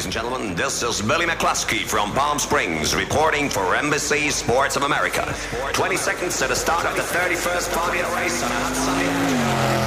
and gentlemen. This is Billy McCluskey from Palm Springs reporting for Embassy Sports of America. 20 seconds to the start of the 31st Formula race on a hot sunny